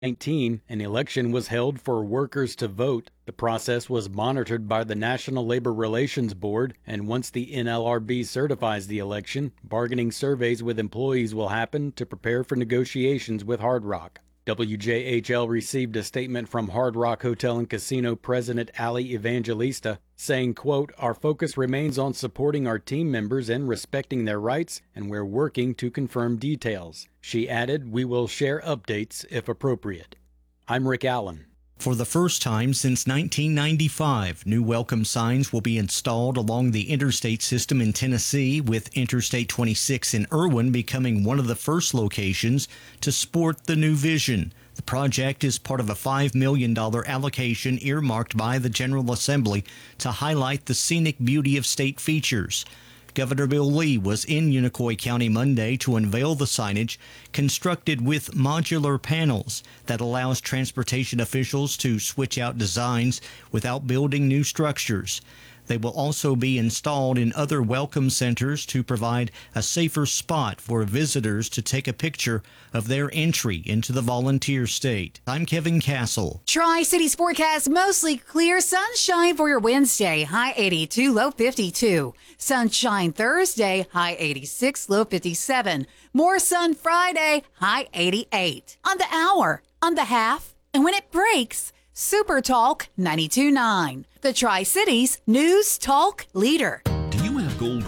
2019, an election was held for workers to vote. The process was monitored by the National Labor Relations Board, and once the NLRB certifies the election, bargaining surveys with employees will happen to prepare for negotiations with Hard Rock. WJHL received a statement from Hard Rock Hotel and Casino President Ali Evangelista saying, quote, "Our focus remains on supporting our team members and respecting their rights, and we're working to confirm details." She added, "We will share updates if appropriate." I'm Rick Allen. For the first time since 1995, new welcome signs will be installed along the interstate system in Tennessee, with Interstate 26 in Irwin becoming one of the first locations to sport the new vision. The project is part of a $5 million allocation earmarked by the General Assembly to highlight the scenic beauty of state features. Governor Bill Lee was in Unicoi County Monday to unveil the signage constructed with modular panels that allows transportation officials to switch out designs without building new structures. They will also be installed in other welcome centers to provide a safer spot for visitors to take a picture of their entry into the volunteer state. I'm Kevin Castle. Tri-Cities forecast mostly clear sunshine for your Wednesday, high 82, low 52. Sunshine Thursday, high 86, low 57. More sun Friday, high 88. On the hour, on the half, and when it breaks, Super Talk 92.9, the Tri-Cities News Talk leader. Do you have gold